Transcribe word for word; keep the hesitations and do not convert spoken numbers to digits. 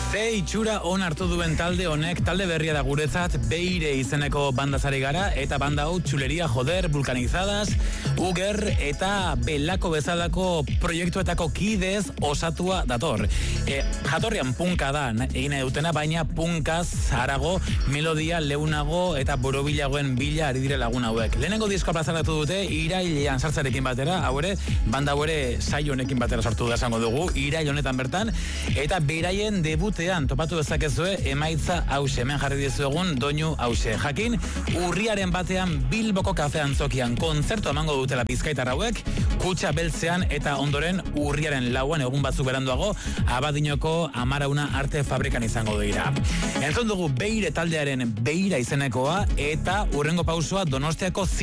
Ze itxura on hartu duen talde honek, talde berria da guretzat, Beire izeneko bandazari gara, eta banda hau Txuleria Joder, Vulkanizadas, Uger eta Belako bezalako proiektuetako kidez osatua dator. E, jatorrian punka da, egin nahi dutena, baina punkaz harago, melodia leunago eta borobilagoen bila ari dire lagun hauek. Lehenengo diskoa plazaratu dute, irailean sartzarekin batera, hau ere, banda hau ere saio honekin batera sartu da esango dugu, irail honetan bertan, eta beraien debutean topatu dezakezue emaitza hause, hemen jarri dizuegun doinu hause. Jakin, urriaren batean Bilboko kafe antzokian kontzertu emango dutela Bizkaitar hauek, Kutxa Beltzean eta ondoren urriaren lauan egun batzuk beranduago, Abadinoko Amarauna Arte Fabrikan izango dira. Entzun dugu Beire taldearen Beira izenekoa eta urrengo pausua Donostiako